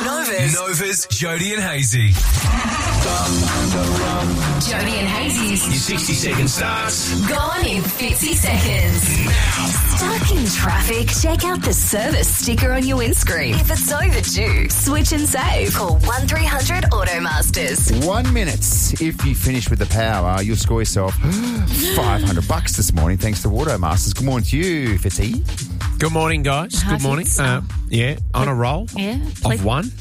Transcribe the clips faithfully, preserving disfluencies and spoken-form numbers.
Nova's. Nova's Jody and Hazy. Jody and Hazy's Your sixty second starts gone in fifty seconds. now. Stuck in traffic? Check out the service sticker on your windscreen. If it's overdue, switch and save. Call one three hundred Automasters. One minute. If you finish with the power, you'll score yourself five hundred bucks this morning thanks to Automasters. Good morning to you, Fitzy. Good morning, guys. Hi, Good morning. Fitz. Uh, yeah, on a roll Yeah. of Please, one.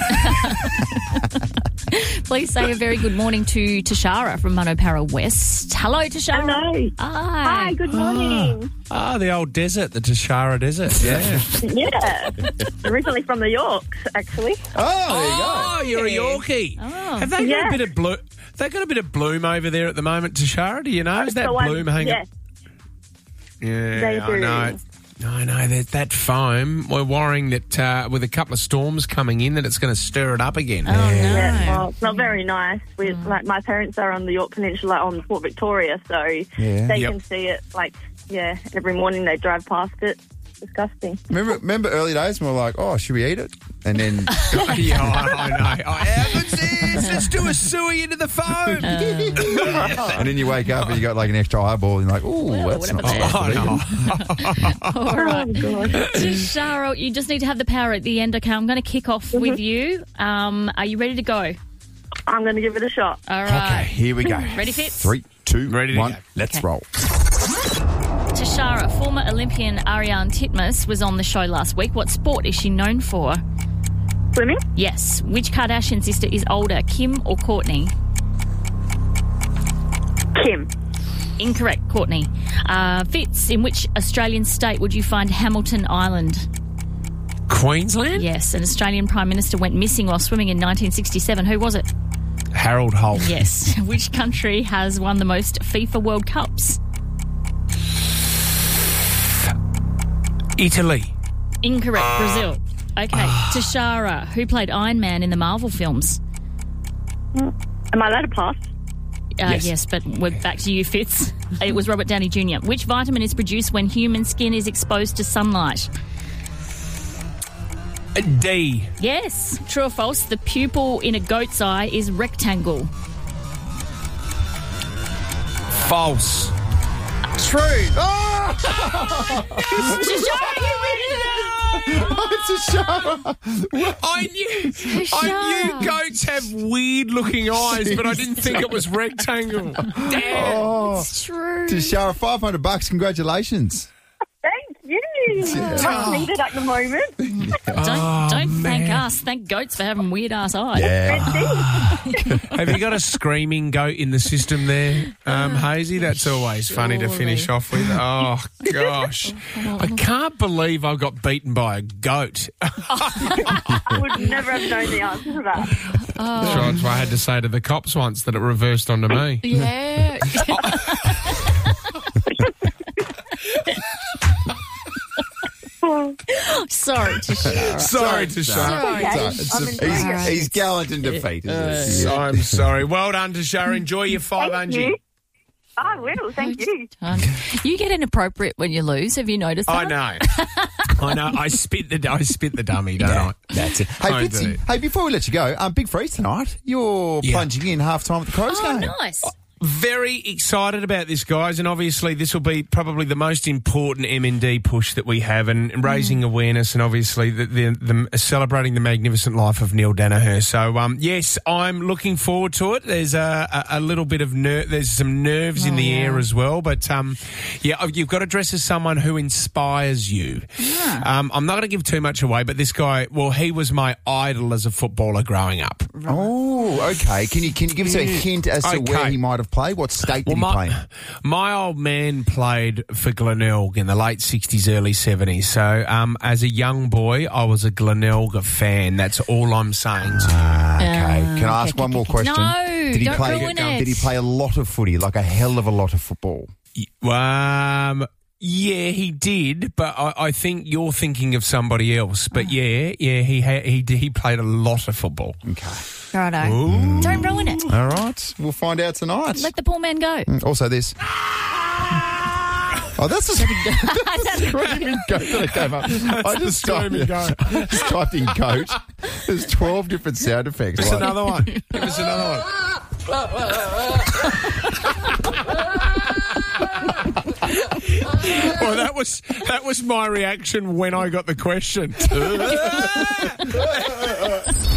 please say a very good morning to Tashara from Monopara West. Hello, Tashara. Hello. Hi. Hi, good morning. Ah, the old desert, the Tashara Desert. Yeah. Yeah. Originally from the Yorks, actually. Oh, oh, you're a Yorkie. Oh. Have they got Yeah. a bit of bloom? They got a bit of bloom over there at the moment, Tashara. Do you know? Is that So I'm- bloom hanging? Yes, Yeah, they I do. know. I know that that foam. We're worrying that uh, with a couple of storms coming in, that it's going to stir it up again. Oh, no. Yeah, well, it's not very nice. We, like, my parents are on the York Peninsula on Port Victoria, so Yeah. they Yep. can see it, like, yeah, every morning they drive past it. Disgusting. Remember, remember early days when we were like, oh, should we eat it? And then, yeah, I, I know. Oh, how good's this? Let's do a suey into the foam. and then you wake up and you got like an extra eyeball and you're like, ooh, Well, that's what not happened oh, All right. Oh, God. Tashara, you just need to have the power at the end, okay? I'm going to kick off with you. Um, are you ready to go? I'm going to give it a shot. All Okay, right. here we go. Ready, Fitz? Three, two, Ready to one. go. Let's Okay. roll. Tashara, former Olympian Ariane Titmus was on the show last week. What sport is she known for? Swimming? Yes. Which Kardashian sister is older, Kim or Kourtney? Kim. Incorrect, Kourtney. Uh, Fitz, in which Australian state would you find Hamilton Island? Queensland? Yes, an Australian Prime Minister went missing while swimming in nineteen sixty-seven. Who was it? Harold Holt. Yes. Which country has won the most FIFA World Cups? Italy. Incorrect, Brazil. Okay, Tashara, who played Iron Man in the Marvel films? Am I allowed to pass? Uh, Yes. yes, but we're back to you, Fitz. It was Robert Downey Junior Which vitamin is produced when human skin is exposed to sunlight? D. Yes. True or false? The pupil in a goat's eye is rectangle. False. True. It's a shower. I knew, I Tashara. knew goats have weird looking eyes, but I didn't think it was rectangle. Damn. Oh, It's true. Tashara, five hundred bucks. Congratulations. Thank you. Much needed at the moment. Don't, don't thank man. us. Thank goats for having weird ass eyes. Yeah. Have you got a screaming goat in the system there, um, Hazy? That's always funny to finish Surely. off with. Oh, gosh. I can't believe I got beaten by a goat. I would never have known the answer to that. That's why I had to say to the cops once that it reversed onto me. Yeah. Sorry, Tashara. Sorry to show. Sorry. Okay. It's I'm a- enjoying he's, it. he's gallant in defeat. Isn't he? I'm sorry. Well done, Tashara. Enjoy your five, Thank Angie. you. I will, thank you. Um, you get inappropriate when you lose. Have you noticed that? I know. I know. I spit the I spit the dummy, don't Yeah, I? that's it. Hey, I Fitzy, do. hey, before we let you go, um, big freeze tonight. You're Yeah. plunging in half time at the Crows Oh, game. nice. Very excited about this, guys, and obviously this will be probably the most important M and D push that we have, and raising awareness, and obviously the, the, the celebrating the magnificent life of Neil Danaher. So, um, yes, I'm looking forward to it. There's a, a, a little bit of ner- there's some nerves in Oh, the yeah. air as well, but um, yeah, you've got to dress as someone who inspires you. Um, I'm not going to give too much away, but this guy, well, he was my idol as a footballer growing up. Oh, okay. Can you can you give us a hint as to Okay. where he might have played? What state did Well, he play my, in? my old man played for Glenelg in the late sixties, early seventies. So um, as a young boy, I was a Glenelg fan. That's all I'm saying to you. Ah, okay. Uh, Can I ask okay, one more okay. question? No, did he don't play? ruin it. Did he play a lot of footy? Like a hell of a lot of football? Um, yeah, he did, but I, I think you're thinking of somebody else. But yeah, yeah, he ha- he did- he played a lot of football. Okay. Righto. Don't ruin it. All right. We'll find out tonight. Let the poor man go. Also, this. Oh, that's a screaming goat that came up. I just typed, screaming goat. just typed in goat. There's twelve different sound effects. There's Like- another one. Give us another one. Well, that was that was my reaction when I got the question.